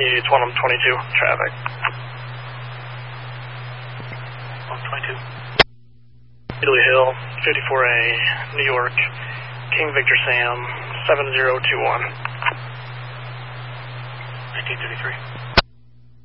It's 122 traffic. 122. Italy Hill, 54A, New York, King Victor Sam, 7021. 1933.